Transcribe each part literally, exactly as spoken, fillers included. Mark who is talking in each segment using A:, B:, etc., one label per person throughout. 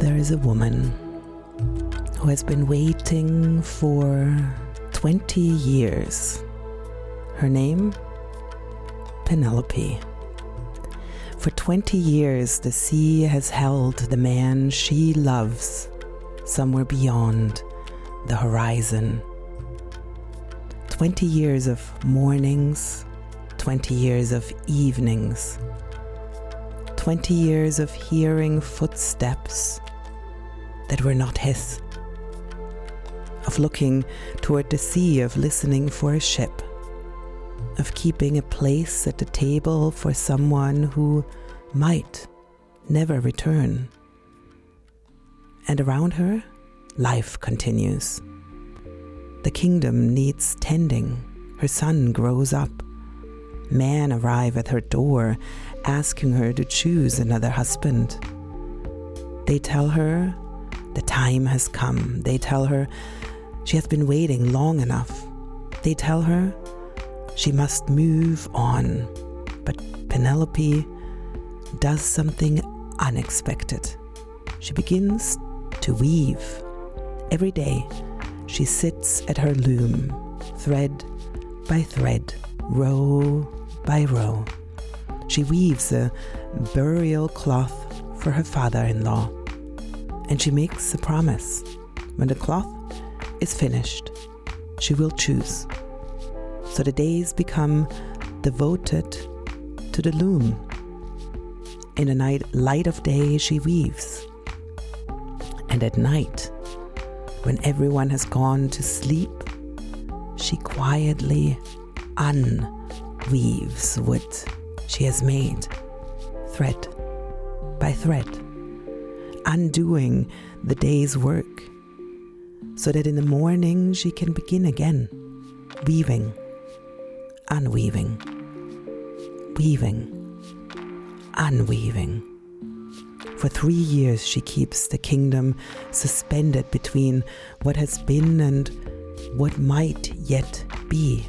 A: There is a woman who has been waiting for twenty years. Her name? Penelope. For twenty years, the sea has held the man she loves somewhere beyond the horizon. Twenty years of mornings, twenty years of evenings, twenty years of hearing footsteps that were not his, of looking toward the sea, of listening for a ship, of keeping a place at the table for someone who might never return. And around her, life continues. The kingdom needs tending. Her son grows up. Men arrive at her door, asking her to choose another husband. They tell her the time has come. They tell her she has been waiting long enough. They tell her she must move on. But Penelope does something unexpected. She begins to weave. Every day, she sits at her loom, thread by thread, row by row. She weaves a burial cloth for her father-in-law, and she makes a promise. When the cloth is finished, she will choose. So the days become devoted to the loom. In the night, light of day, she weaves. And at night, when everyone has gone to sleep, she quietly unweaves what she has made, thread by thread, undoing the day's work, so that in the morning she can begin again, weaving, unweaving, weaving, unweaving. For three years she keeps the kingdom suspended between what has been and what might yet be.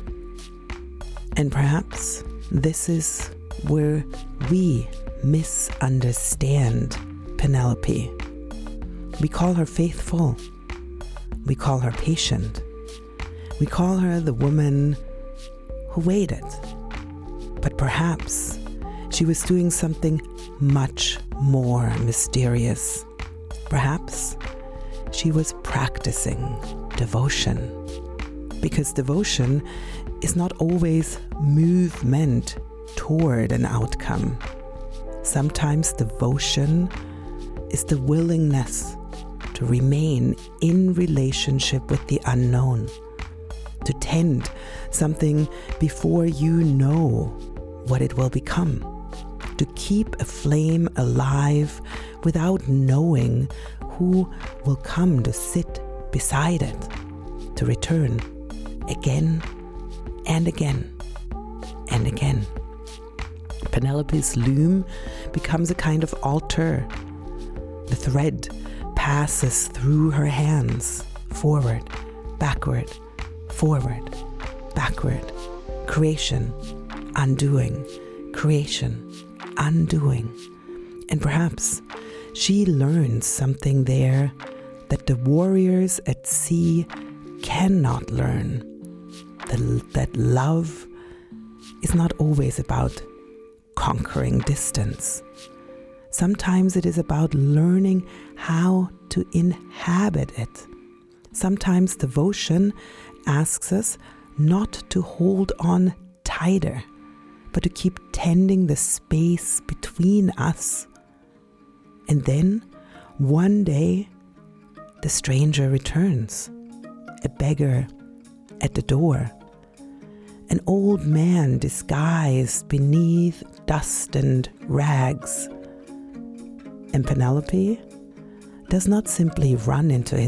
A: And perhaps this is where we misunderstand Penelope. We call her faithful. We call her patient. We call her the woman who waited. But perhaps she was doing something much more mysterious. Perhaps she was practicing devotion. Because devotion is not always movement toward an outcome. Sometimes devotion is the willingness to remain in relationship with the unknown, to tend something before you know what it will become, to keep a flame alive without knowing who will come to sit beside it, to return again and again and again. Penelope's loom becomes a kind of altar. The thread passes through her hands, forward, backward, forward, backward. Creation, undoing, creation, undoing. And perhaps she learns something there that the warriors at sea cannot learn. The, that love is not always about conquering distance. Sometimes it is about learning how to inhabit it. Sometimes devotion asks us not to hold on tighter, but to keep tending the space between us. And then, one day, the stranger returns, a beggar at the door, an old man disguised beneath dust and rags. And Penelope does not simply run into his